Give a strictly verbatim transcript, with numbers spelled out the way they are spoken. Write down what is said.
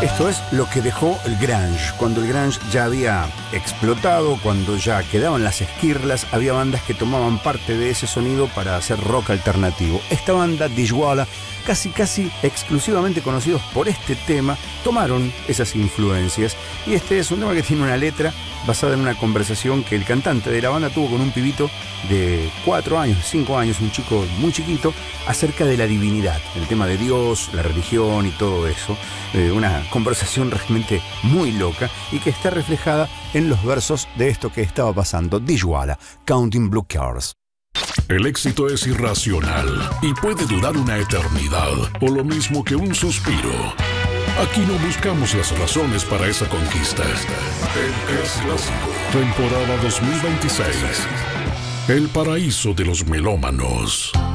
Esto es lo que dejó el grunge. Cuando el grunge ya había explotado, cuando ya quedaban las esquirlas, había bandas que tomaban parte de ese sonido para hacer rock alternativo. Esta banda, Dishwalla, casi casi exclusivamente conocidos por este tema, tomaron esas influencias. Y este es un tema que tiene una letra basada en una conversación que el cantante de la banda tuvo con un pibito de cuatro años, cinco años, un chico muy chiquito, acerca de la divinidad, el tema de Dios, la religión y todo eso. Eh, una conversación realmente muy loca y que está reflejada en los versos de esto que estaba pasando. Dishwalla, Counting Blue Cars. El éxito es irracional y puede durar una eternidad, o lo mismo que un suspiro. Aquí no buscamos las razones para esa conquista. El Es Clásico, temporada dos mil veintiséis. El paraíso de los melómanos.